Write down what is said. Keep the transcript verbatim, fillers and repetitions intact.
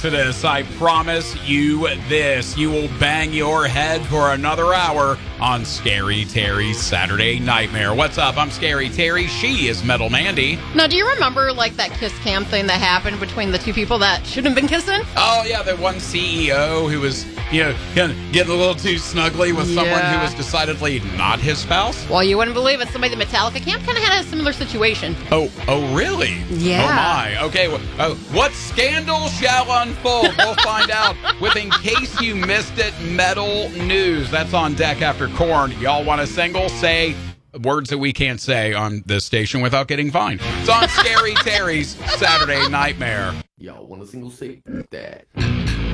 Exodus, I promise you this. You will bang your head for another hour on Scary Terry's Saturday Nightmare. What's up? I'm Scary Terry. She is Metal Mandy. Now, do you remember, like, that kiss cam thing that happened between the two people that shouldn't have been kissing? Oh, yeah, the one C E O who was, you know, getting a little too snuggly with someone Yeah. who was decidedly not his spouse. Well, you wouldn't believe it. Somebody at the Metallica camp kind of had a similar situation. Oh, oh, really? Yeah. Oh, my. Okay, well, uh, what scandal shall unfold? We'll find out with In Case You Missed It Metal News. That's on deck after Korn. Y'all want a single? Say words that we can't say on this station without getting fined. It's on Scary Terry's Saturday Nightmare. Y'all want a single say that?